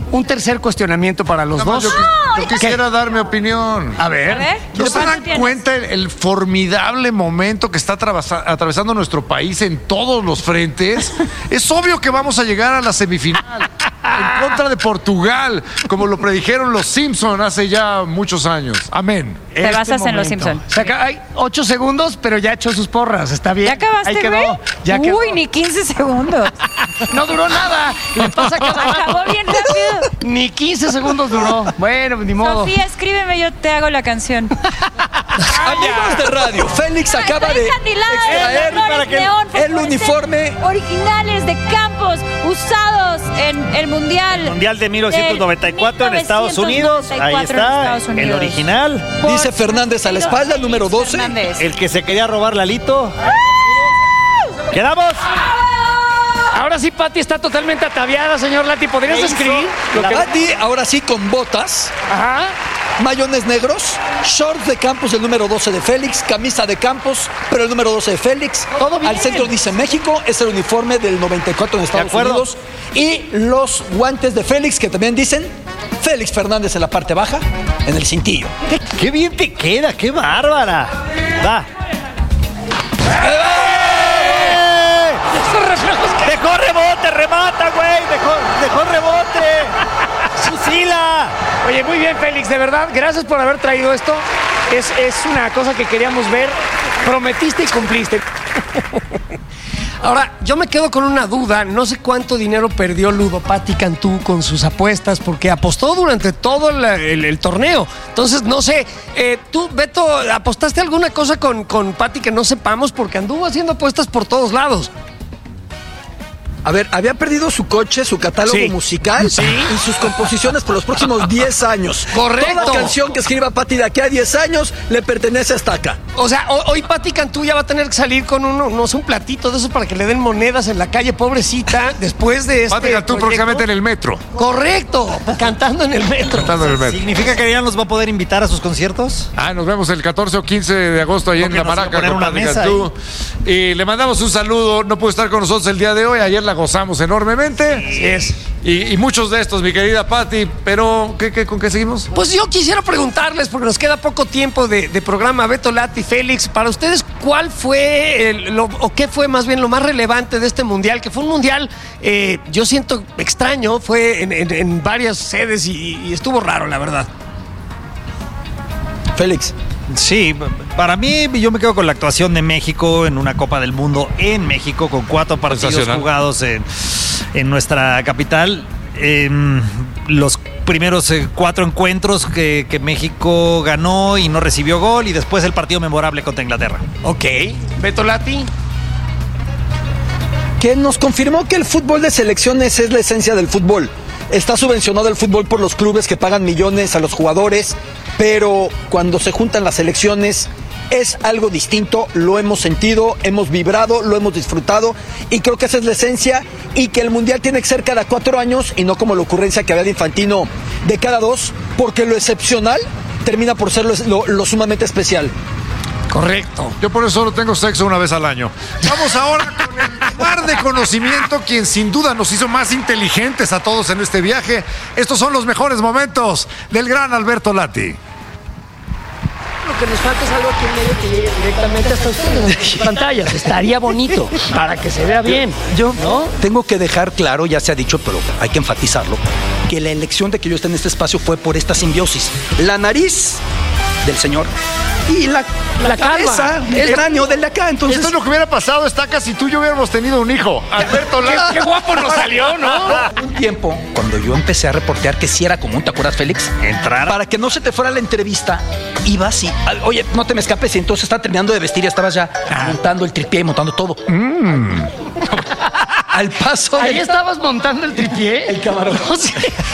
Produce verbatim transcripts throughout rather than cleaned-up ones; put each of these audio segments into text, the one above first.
un tercer cuestionamiento para los Nada más dos. Yo, yo quisiera ¿Qué? dar mi opinión. A ver. A ver. ¿No se ¿Cuánto dan tienes? cuenta el, el formidable momento que está atravesa- atravesando nuestro país en todos los frentes? Es obvio que vamos a llegar a la semifinal en contra de Portugal, como lo predijeron los Simpson hace ya muchos años. Amén. Te Este basas en los momento. Simpson. O sea, que hay ocho segundos, pero ya echó sus porras. Está bien. ¿Ya acabaste, Ahí quedó. güey? Ya Uy, quedó. ni quince segundos. No duró nada. Le pasa cada rato. Acabó bien rápido. Ni quince segundos duró. Bueno, ni modo. Sofía, escríbeme, yo te hago la canción. Amigos de radio, Félix acaba Está de encandilada, extraer los para que el, neón el fosforescentes uniforme. originales de Campos usados en el Mundial. Mundial de mil novecientos noventa y cuatro en Estados Unidos. Ahí en está, Estados el Unidos. original. Por Dice Fernández a la espalda, el número doce. Fernández. El que se quería robar Lalito. ¡Quedamos! Ahora sí, Pati está totalmente ataviada, señor Lati. ¿Podrías ¿Qué hizo? escribir? Lo La que- Bati, ahora sí con botas, Ajá. mayones negros, shorts de Campos del número doce de Félix, camisa de Campos, pero el número doce de Félix. Todo bien. Al centro dice México, es el uniforme del noventa y cuatro en Estados acuerdo. Unidos. Y los guantes de Félix, que también dicen Félix Fernández en la parte baja, en el cintillo. ¡Qué bien te queda! ¡Qué bárbara! Va. Esos reflejos que... Dejó rebote, remata, güey. Dejó, dejó rebote. Fusila. Oye, muy bien, Félix, de verdad, gracias por haber traído esto. Es, es una cosa que queríamos ver. Prometiste y cumpliste. Ahora, yo me quedo con una duda. No sé cuánto dinero perdió Ludopati Cantú con sus apuestas, porque apostó durante todo el, el- el torneo. Entonces, no sé, eh, tú, Beto, ¿apostaste alguna cosa con, con Pati que no sepamos? Porque anduvo haciendo apuestas por todos lados. A ver, había perdido su coche, su catálogo Sí. musical Sí. y sus composiciones por los próximos diez años. Correcto. Toda canción que escriba Pati de aquí a diez años le pertenece a Estaca. O sea, ho- hoy Pati Cantú ya va a tener que salir con uno, no sé, un platito de esos para que le den monedas en la calle, pobrecita, después de este Pati Cantú proyecto. próximamente en el metro. Correcto, cantando en el metro. Cantando en el metro. ¿Significa que ya nos va a poder invitar a sus conciertos? Ah, nos vemos el catorce o quince de agosto ahí ¿Por en qué La no se va a Maraca poner con una Pati mesa Cantú. Y le mandamos un saludo. No pudo estar con nosotros el día de hoy. Ayer la gozamos enormemente. Así es. Y, y muchos de estos, mi querida Pati. Pero, ¿qué, qué, ¿con qué seguimos? Pues yo quisiera preguntarles, porque nos queda poco tiempo de, de programa, Beto, Lati, Félix, para ustedes, ¿cuál fue, el- lo- o qué fue más bien lo más relevante de este mundial? Que fue un mundial, eh, yo siento extraño, fue en, en- en varias sedes y, y estuvo raro, la verdad. Félix. Sí, para mí yo me quedo con la actuación de México en una Copa del Mundo en México con cuatro partidos Sensacional. jugados en, en nuestra capital. Em, los primeros eh, cuatro encuentros que, que México ganó y no recibió gol, y después el partido memorable contra Inglaterra. Ok. Beto, Lati. Que nos confirmó que el fútbol de selecciones es la esencia del fútbol. Está subvencionado el fútbol por los clubes que pagan millones a los jugadores, pero cuando se juntan las selecciones es algo distinto, lo hemos sentido, hemos vibrado, lo hemos disfrutado y creo que esa es la esencia, y que el Mundial tiene que ser cada cuatro años y no como la ocurrencia que había de Infantino de cada dos, porque lo excepcional termina por ser lo, lo- lo sumamente especial. Correcto. Yo por eso solo tengo sexo una vez al año. Vamos ahora con el mar de conocimiento, quien sin duda nos hizo más inteligentes a todos en este viaje. Estos son los mejores momentos del gran Alberto Lati. Lo que nos falta es algo aquí en medio que llegue directamente hasta ustedes, en sus pantallas. Estaría bonito, para que se vea bien. Yo ¿no? tengo que dejar claro, ya se ha dicho, pero hay que enfatizarlo, que la elección de que yo esté en este espacio fue por esta simbiosis. La nariz del señor y la, La cabeza, calva. el cráneo del de acá. Entonces, Esto es lo que hubiera pasado, Estaca, si tú y yo hubiéramos tenido un hijo. Alberto Qué, Lati. qué guapo nos salió, ¿no? un tiempo, cuando yo empecé a reportear, que sí era común, ¿te acuerdas, Félix? Entrar. Para que no se te fuera la entrevista, ibas y, al- oye, no te me escapes, y entonces estaba terminando de vestir y estabas ya montando el tripié y montando todo. Al paso Ahí del estabas montando el tripié. el camarón. No sé.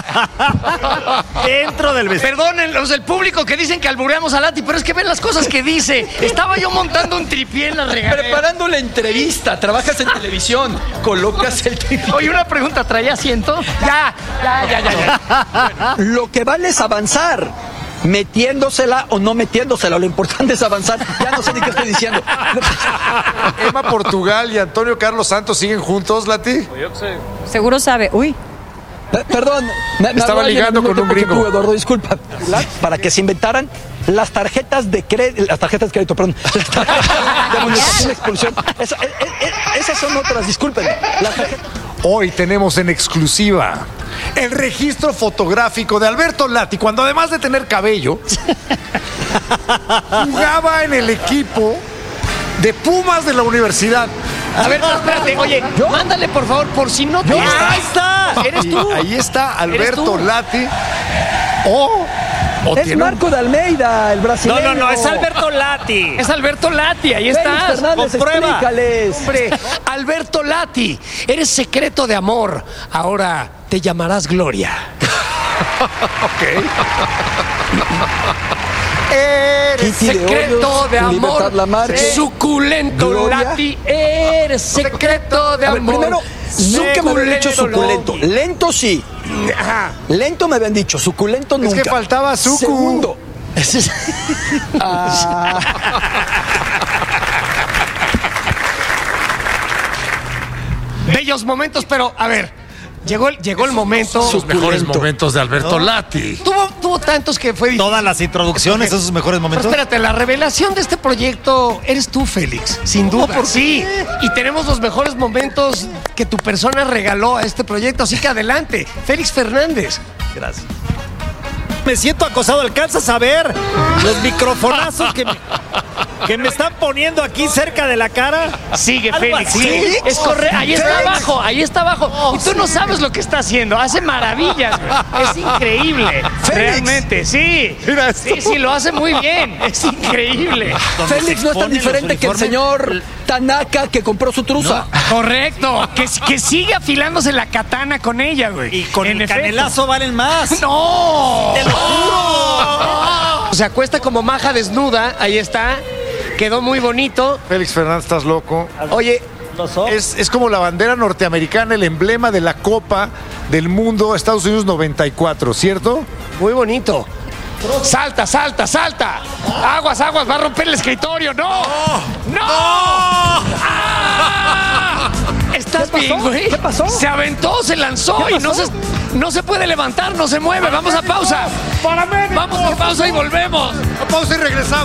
Dentro del vestido. Perdonen los del público que dicen que albureamos a Lati, pero es que ven las cosas que dice. Estaba yo montando un tripié en la regadera. Preparando la entrevista, trabajas en televisión, colocas el tripié. Oye, una pregunta, ¿traía asiento? Ya, ya, ya, ya, ya. Lo que vale es avanzar, metiéndosela o no metiéndosela. Lo importante es avanzar. Ya no sé ni qué estoy diciendo. Emma Portugal y Antonio Carlos Santos siguen juntos, Lati. Seguro sabe. Uy. P- Perdón, me, me Estaba habló alguien ligando al mismo con un tiempo que gringo. tú, Eduardo, disculpa. Para que se inventaran las tarjetas de crédito, las tarjetas de crédito, perdón, las tarjetas de amonestación de expulsión. Esa- e- e- e- esas son otras, disculpen. Las tarjetas... Hoy tenemos en exclusiva el registro fotográfico de Alberto Lati, cuando además de tener cabello, jugaba en el equipo de Pumas de la universidad. A ver, no, espérate, oye, mándale por favor, por si no te. Ahí está. Eres Y tú. ahí está Alberto tú. Lati. O, o Es tiene un- Marco de Almeida, el No, brasileño. no, no, es Alberto Lati. Es Alberto Lati, ahí Félix estás. Fernández, comprueba. explícales. Hombre, Alberto Lati, eres secreto de amor. Ahora te llamarás Gloria. Eres Kitty de secreto Hoyos, de amor. Libertad Lamarque, Suculento Gloria. Lati, eres secreto de A ver, amor. primero, nunca me habían dicho suculento. Longhi. Lento sí. Ajá. Lento me habían dicho, suculento nunca. que faltaba sucu. Segundo. Ah, Bellos momentos, pero a ver, llegó el, llegó el momento. Los mejores Suculento. momentos de Alberto Lati. Tuvo, tuvo tantos que fue difícil. Todas las introducciones, esos mejores Pero momentos. espérate, la revelación de este proyecto eres tú, Félix, sin duda. ¿por sí, y tenemos los mejores momentos que tu persona regaló a este proyecto, así que adelante, Félix Fernández. Gracias. Me siento acosado, ¿alcanzas a ver los microfonazos que me, que me están poniendo aquí cerca de la cara? Sigue, ¿Algo Félix. así? sigue. Es correcto. Ahí está Félix. abajo, ahí está abajo. Y tú no sabes lo que está haciendo. Hace maravillas, güey. Es increíble. Realmente, sí. Mira esto. Sí, sí, lo hace muy bien. Es increíble. Donde Félix se no es tan ponen los diferente que el uniformes. señor Tanaka que compró su truza. Correcto. Que, que sigue afilándose la katana con ella, güey. Y con En el efecto. canelazo valen más. ¡No! ¡Te lo juro! Se acuesta como maja desnuda, ahí está. Quedó muy bonito. Félix Fernández, estás loco. Oye, Los ojos. Es, es como la bandera norteamericana, el emblema de la Copa del Mundo Estados Unidos noventa y cuatro, ¿cierto? muy bonito. Salta, salta, salta. Aguas, aguas, va a romper el escritorio. ¡No! ¡No! ¡Ah! ¿Estás ¿Qué pasó? bien, güey? ¿Qué pasó? Se aventó, se lanzó ¿Qué y no se, pasó? no se puede levantar, no se mueve. Vamos a pausa. Vamos a pausa y volvemos. A pausa y regresamos.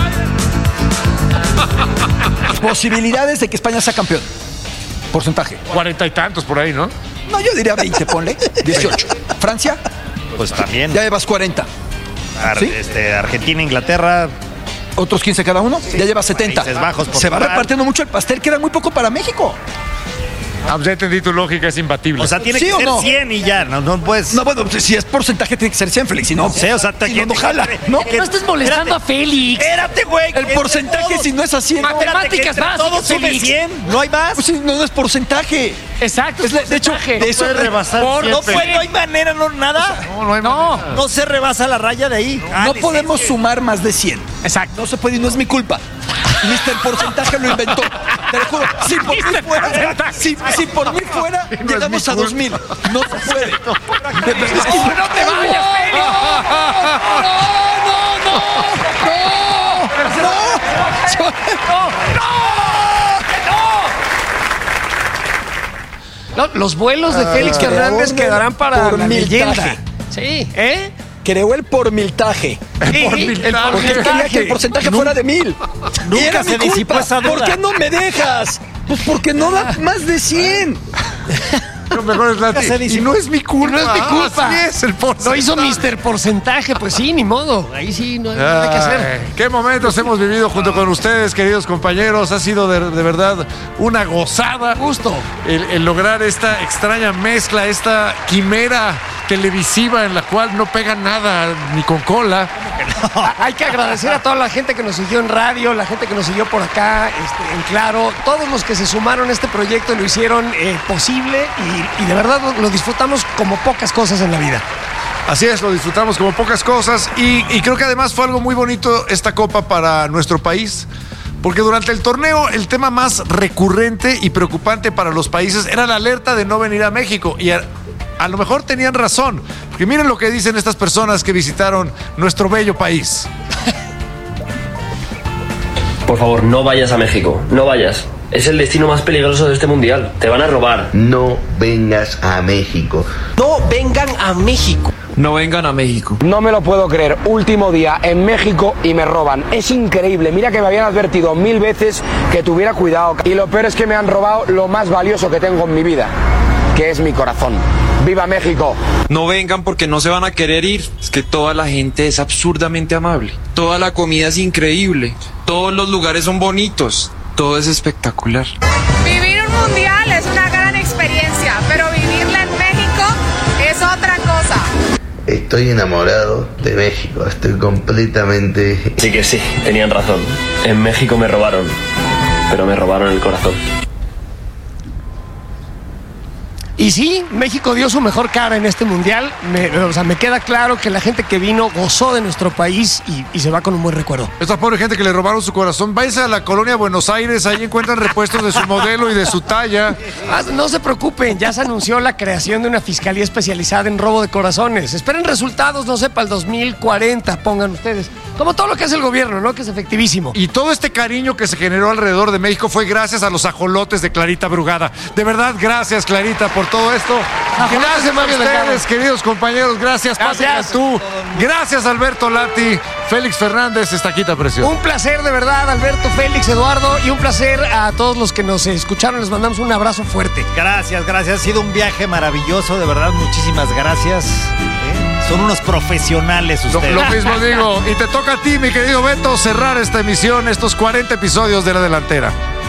Posibilidades de que España sea campeón. Porcentaje. Cuarenta y tantos por ahí, ¿no? No, yo diría veinte, ponle. dieciocho. Francia, Pues también. ya llevas cuarenta. Ar- ¿sí? este, Argentina, Inglaterra. Otros quince cada uno. Ya llevas setenta. Países Bajos, Se va Portugal. repartiendo mucho el pastel, queda muy poco para México. Ah, pues ya entendí tu lógica, es imbatible. O sea, tiene ¿Sí que o ser no? cien y ya. No, no puedes. No, bueno, si es porcentaje tiene que ser cien, Félix. Si no, sé, o sea, te- si no, no jala. No, No, No estés molestando a Félix. Espérate, güey. el porcentaje si no es a cien. Matemáticas Todos básicas, sume Félix. cien. No hay más. Pues sí, no, no es porcentaje. Exacto. Es la- de hecho, porcentaje. de eso puede rebasar Por- cien, no Félix. puede, no hay manera, no nada. No, no hay No. manera. No se rebasa la raya de ahí. Ah, No de podemos cien. sumar más de cien. Exacto. No se puede y no es mi culpa. mister Porcentaje lo inventó. Te lo juro. Si por mí mister fuera, Porcentaje. si, si por mí fuera, es llegamos mi a culpa. dos mil. No se puede. No, no te vayas, Félix. No, los vuelos de Félix Por Fernández orden, quedarán para por la miltaje. leyenda. Sí, ¿eh? Creó el pormiltaje. Sí, Por el miltaje. Porque quería que el porcentaje fuera de mil. nunca Y era se mi disipó culpa. esa duda. ¿Por qué no me dejas? Pues porque no da más de cien. Lo mejor es Lati. se Y disipó. no es mi culpa. No es mi culpa. Así es el porcentaje. Lo hizo mister Porcentaje, pues sí, ni modo. Ahí sí no hay nada que hacer. Ay, qué momentos hemos vivido junto con ustedes, queridos compañeros. Ha sido de, de verdad una gozada. Justo. El, el lograr esta extraña mezcla, esta quimera televisiva en la cual no pega nada ni con cola. Hay que agradecer a toda la gente que nos siguió en radio, la gente que nos siguió por acá, este, en Claro, todos los que se sumaron a este proyecto y lo hicieron eh, posible y, y de verdad lo, lo disfrutamos como pocas cosas en la vida. Así es, lo disfrutamos como pocas cosas y, y creo que además fue algo muy bonito esta copa para nuestro país. Porque durante el torneo el tema más recurrente y preocupante para los países era la alerta de no venir a México. Y a, a lo mejor tenían razón. Porque miren lo que dicen estas personas que visitaron nuestro bello país. Por favor, no vayas a México, no vayas. Es el destino más peligroso de este mundial. Te van a robar. No vengas a México. No vengan a México. No vengan a México. No me lo puedo creer. Último día en México y me roban. Es increíble. Mira que me habían advertido mil veces que tuviera cuidado. Y lo peor es que me han robado lo más valioso que tengo en mi vida, que es mi corazón. ¡Viva México! No vengan porque no se van a querer ir. Es que toda la gente es absurdamente amable. Toda la comida es increíble. Todos los lugares son bonitos. Todo es espectacular. Vivir un mundial es una gran experiencia, pero vivirla en México es otra cosa. Estoy enamorado de México, estoy completamente... Sí que sí, tenían razón. En México me robaron, pero me robaron el corazón. Y sí, México dio su mejor cara en este mundial. Me, o sea, me queda claro que la gente que vino gozó de nuestro país y, y se va con un buen recuerdo. Esta pobre gente que le robaron su corazón, váyanse a la colonia Buenos Aires, ahí encuentran repuestos de su modelo y de su talla. Ah, no se preocupen, ya se anunció la creación de una fiscalía especializada en robo de corazones. Esperen resultados, no sé, para el dos mil cuarenta, pongan ustedes. Como todo lo que hace el gobierno, ¿no? Que es efectivísimo. Y todo este cariño que se generó alrededor de México fue gracias a los ajolotes de Clarita Brugada. De verdad, gracias, Clarita, por todo esto. Gracias a ustedes, queridos compañeros. Gracias, Pati Cantú. Gracias, Alberto Lati. Félix Fernández, Estaquita Preciosa. Un placer, de verdad, Alberto, Félix, Eduardo. Y un placer a todos los que nos escucharon. Les mandamos un abrazo fuerte. Gracias, gracias. Ha sido un viaje maravilloso, de verdad. Muchísimas gracias. ¿Eh? Son unos profesionales ustedes. Lo, lo mismo digo. Y te toca a ti, mi querido Beto, cerrar esta emisión, estos cuarenta episodios de La Delantera.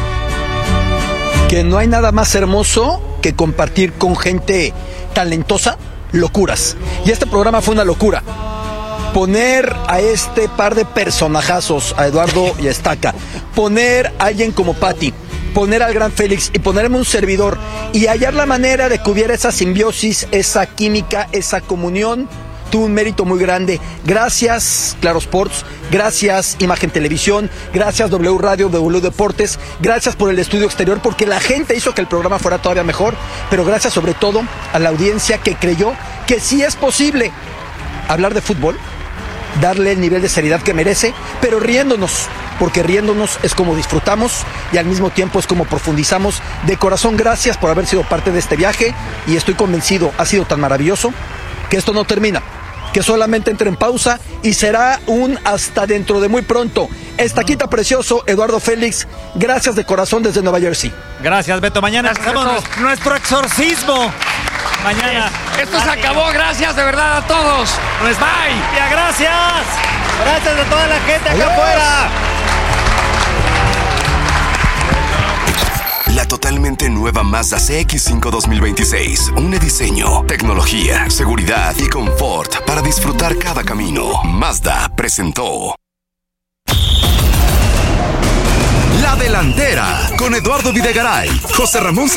Que no hay nada más hermoso que compartir con gente talentosa locuras. Y este programa fue una locura. Poner a este par de personajazos, a Eduardo y a Estaca, poner a alguien como Pati, poner al gran Félix y ponerme un servidor y hallar la manera de que hubiera esa simbiosis, esa química, esa comunión, tuvo un mérito muy grande. Gracias Claro Sports, gracias Imagen Televisión, gracias W Radio, W Deportes, gracias por el estudio exterior, porque la gente hizo que el programa fuera todavía mejor, pero gracias sobre todo a la audiencia que creyó que sí es posible hablar de fútbol, darle el nivel de seriedad que merece, pero riéndonos, porque riéndonos es como disfrutamos y al mismo tiempo es como profundizamos. De corazón, gracias por haber sido parte de este viaje y estoy convencido, ha sido tan maravilloso que esto no termina, que solamente entre en pausa y será un hasta dentro de muy pronto. Estaquita Precioso, Eduardo Félix, gracias de corazón desde Nueva Jersey. Gracias, Beto. Mañana hacemos nuestro exorcismo. Mañana. Esto se acabó, gracias de verdad a todos. Bye. Ya, gracias. Gracias a toda la gente acá afuera. La totalmente nueva Mazda C X cinco dos mil veintiséis. Un diseño, tecnología, seguridad y confort para disfrutar cada camino. Mazda presentó La Delantera con Eduardo Videgaray, José Ramón